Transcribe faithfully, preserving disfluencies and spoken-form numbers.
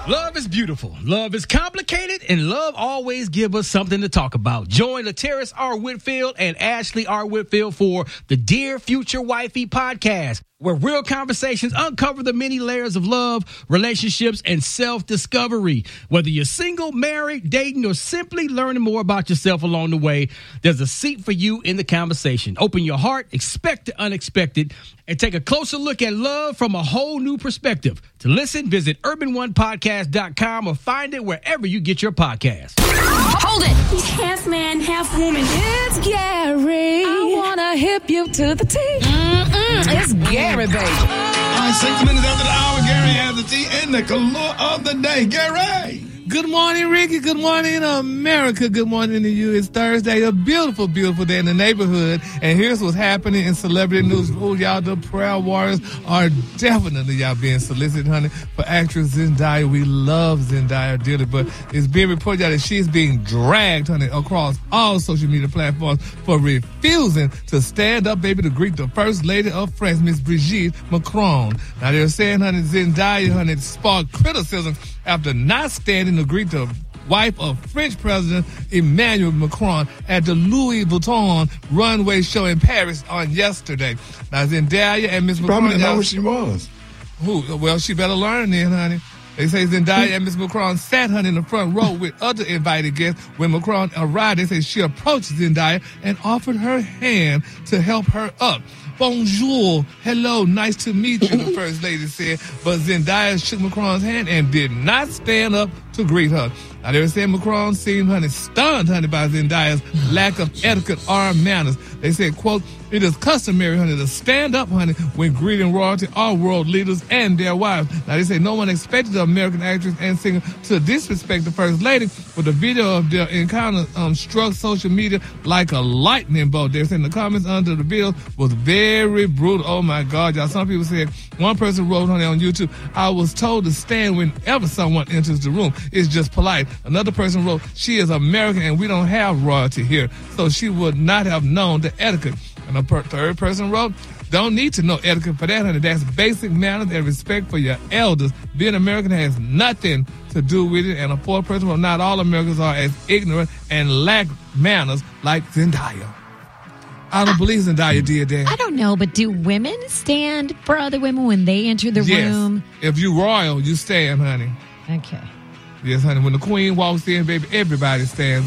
Love is beautiful, love is complicated, and love always gives us something to talk about. Join Lateris R. Whitfield and Ashley R. Whitfield for the Dear Future Wifey podcast, where real conversations uncover the many layers of love, relationships, and self-discovery. Whether you're single, married, dating, or simply learning more about yourself along the way, there's a seat for you in the conversation. Open your heart, expect the unexpected, and take a closer look at love from a whole new perspective. To listen, visit urban one podcast dot com or find it wherever you get your podcasts. Hold it! He's half man, half woman. It's Gary. I want to hip you to the T. Mm-mm. It's Gary, baby. All right, six minutes after the hour, Gary has the tea and the color of the day. Gary! Good morning, Ricky. Good morning, America. Good morning to you. It's Thursday, a beautiful, beautiful day in the neighborhood. And here's what's happening in celebrity news. Oh, y'all, the prayer warriors are definitely, y'all, being solicited, honey, for actress Zendaya. We love Zendaya dearly, but it's being reported y'all, that she's being dragged, honey, across all social media platforms for refusing to stand up, baby, to greet the First Lady of France, Miss Brigitte Macron. Now, they're saying, honey, Zendaya, honey, sparked criticism after not standing to greet the wife of French President Emmanuel Macron at the Louis Vuitton runway show in Paris on yesterday. Now, Zendaya and Miss Macron... Probably didn't know where she was. Who? Well, she better learn then, honey. They say Zendaya and Miss Macron sat, honey, in the front row with other invited guests. When Macron arrived, they say she approached Zendaya and offered her hand to help her up. Bonjour, hello, nice to meet you, the First Lady said. But Zendaya shook Macron's hand and did not stand up to greet her. Now, they were saying Macron seemed, honey, stunned, honey, by Zendaya's lack of etiquette or manners. They said, quote, it is customary, honey, to stand up, honey, when greeting royalty or world leaders and their wives. Now, they say no one expected the American actress and singer to disrespect the First Lady, but the video of their encounter um, struck social media like a lightning bolt. They're saying the comments under the video was very brutal. Oh, my God, y'all. Some people said, one person wrote, honey, on YouTube, I was told to stand whenever someone enters the room. It's just polite. Another person wrote, she is American and we don't have royalty here, so she would not have known the etiquette. And a per- third person wrote, don't need to know etiquette for that, honey. That's basic manners and respect for your elders. Being American has nothing to do with it. And a fourth person wrote, not all Americans are as ignorant and lack manners like Zendaya. I don't I, believe Zendaya did that. I don't know, but do women stand for other women when they enter the yes. room? If you royal, you stand, honey. Okay. Yes, honey. When the queen walks in, baby, everybody stands.